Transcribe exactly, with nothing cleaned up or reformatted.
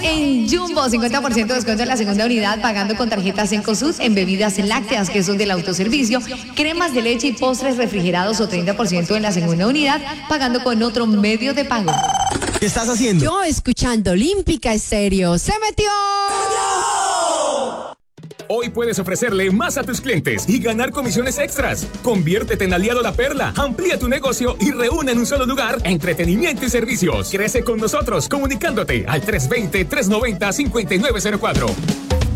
en Jumbo, cincuenta por ciento de descuento en la segunda unidad pagando con tarjetas Cencosud en bebidas lácteas que son del autoservicio, cremas de leche y postres refrigerados o treinta por ciento en la segunda unidad pagando con otro medio de pago. ¿Qué estás haciendo? Yo escuchando Olímpica Estéreo. ¡Se metió! Hoy puedes ofrecerle más a tus clientes y ganar comisiones extras. Conviértete en aliado La Perla. Amplía tu negocio y reúne en un solo lugar entretenimiento y servicios. Crece con nosotros comunicándote al tres dos cero, tres nueve cero, cinco nueve cero cuatro.